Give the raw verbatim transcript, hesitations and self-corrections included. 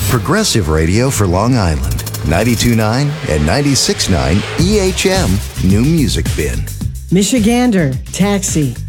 Progressive Radio for Long Island. ninety-two point nine and ninety-six point nine E H M New Music Bin. Michigander, Taxi.